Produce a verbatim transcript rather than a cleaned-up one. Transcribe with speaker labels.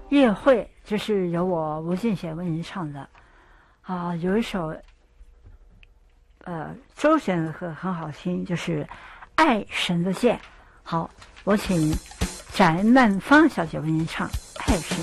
Speaker 1: 夜会，这是由我吴俊贤为您唱的啊，有一首呃周璇的歌很好听，就是《爱神的箭》。好，我请翟曼芳小姐为您唱《爱神